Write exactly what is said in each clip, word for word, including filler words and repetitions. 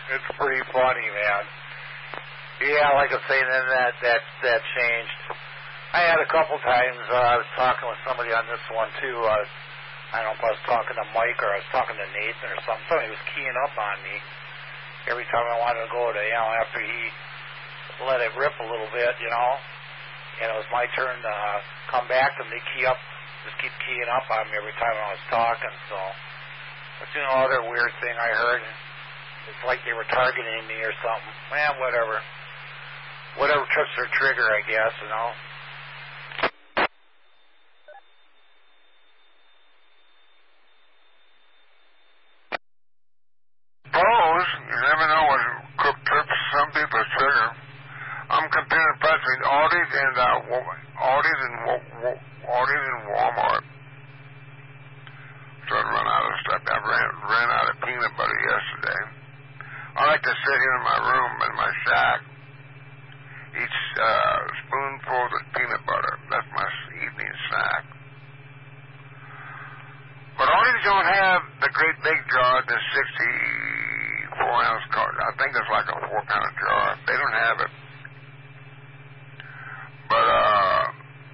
It's pretty funny, man. Yeah, like I say, then that that that changed. I had a couple times. Uh, I was talking with somebody on this one too. Uh, I don't know if I was talking to Mike or I was talking to Nathan or something. Somebody was keying up on me every time I wanted to go to, you know, after he let it rip a little bit, you know, and it was my turn to uh, come back, and they key up, just keep keying up on me every time I was talking. So that's the other weird thing I heard. It's like they were targeting me or something. Man, whatever. Whatever trips their trigger, I guess, you know. Suppose, you never know what cook trips some people's trigger. I'm comparing price between Aldi's and uh, Aldi's and Aldi's and Walmart. So I run out of stuff. I ran ran out of peanut butter yesterday. I like to sit here in my room in my shack, eat uh, spoonfuls of peanut butter. That's my evening snack. But Aldi's don't have the great big jar, the sixty-four ounce cart. I think it's like a four pound jar. They don't have it. But uh,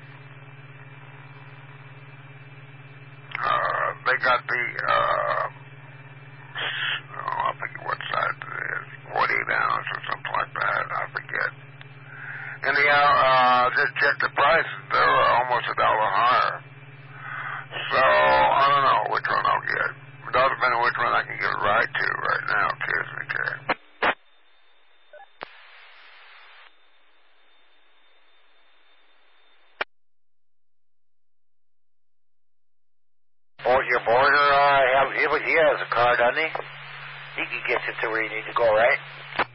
uh, they got the uh, oh, I forget what size it is, forty-eight ounce or something like that. I forget. And the uh, just check the prices. They're almost a dollar higher. So I don't know which one I'll get. It doesn't matter which one I can get right to right now. Kids me care. Or your border, uh, have, he, he has a car, doesn't he? He can get you to where you need to go, right?